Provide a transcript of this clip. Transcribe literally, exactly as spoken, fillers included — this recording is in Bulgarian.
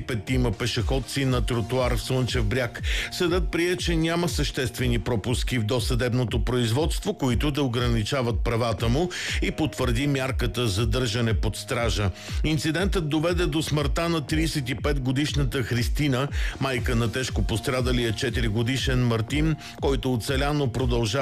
петима пешеходци на тротуар в Слънчев бряг. Съдът прие, че няма съществени пропуски в досъдебното производство, които да ограничават правата му, и потвърди мярката задържане под стража. Инцидентът доведе до смъртта на тридесет и пет годишната Христина, майка на тежко пострадалия четири годишен Мартин, който оцеля, но продължава